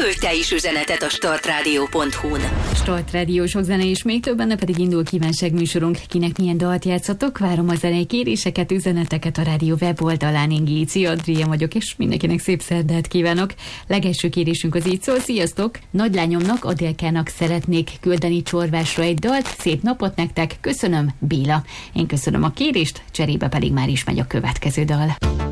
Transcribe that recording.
Küldj te is üzenetet a startradio.hu-n. Start Rádió, sok zene és még több, benne pedig indul kívánság műsorunk. Kinek milyen dalt játszatok? Várom a zenei kéréseket, üzeneteket a rádió weboldalán. Én Géci Adria vagyok, és mindenkinek szép szerdát kívánok. Legelső kérésünk az így szól. Sziasztok! Nagylányomnak, Adélkának szeretnék küldeni csorvásra egy dalt. Szép napot nektek, köszönöm, Béla. Én köszönöm a kérést, cserébe pedig már is megy a következő dal.